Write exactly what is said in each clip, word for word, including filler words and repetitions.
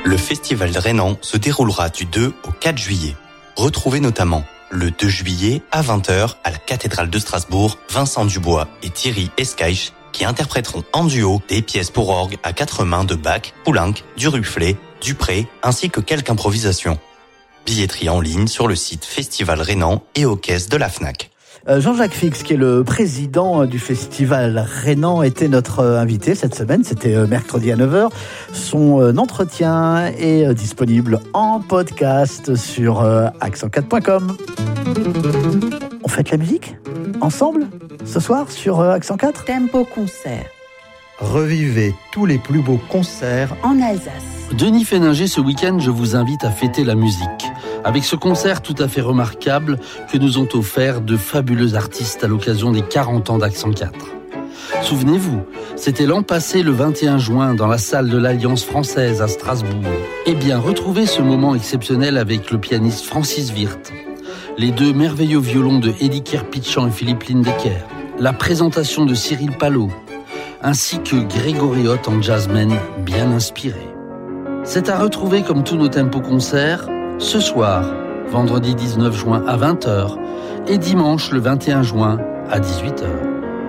Le festival Rhénan se déroulera du deux au quatre juillet. Retrouvez notamment le deux juillet à vingt heures à la cathédrale de Strasbourg, Vincent Dubois et Thierry Escaich qui interpréteront en duo des pièces pour orgue à quatre mains de Bach, Poulenc, Duruflé, Dupré ainsi que quelques improvisations. Billetterie en ligne sur le site Festival Rhénan et aux caisses de la Fnac. Jean-Jacques Fix, qui est le président du Festival Rhénan, était notre invité cette semaine. C'était mercredi à neuf heures. Son entretien est disponible en podcast sur accent quatre point com. On fête la musique ensemble ce soir sur Accent quatre. Tempo Concert. Revivez tous les plus beaux concerts en Alsace. Denis Féninger, ce week-end, je vous invite à fêter la musique. Avec ce concert tout à fait remarquable que nous ont offert de fabuleux artistes à l'occasion des quarante ans d'Accent quatre. Souvenez-vous, c'était l'an passé le vingt et un juin dans la salle de l'Alliance française à Strasbourg. Eh bien, retrouvez ce moment exceptionnel avec le pianiste Francis Wirth, les deux merveilleux violons de Eddie Kerpitchan et Philippe Lindecker, la présentation de Cyril Palot, ainsi que Grégory Hoth en jazzman bien inspiré. C'est à retrouver comme tous nos tempos concerts ce soir, vendredi dix-neuf juin à vingt heures et dimanche le vingt et un juin à dix-huit heures.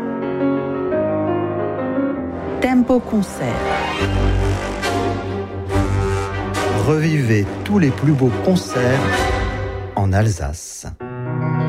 Tempo Concert. Revivez tous les plus beaux concerts en Alsace.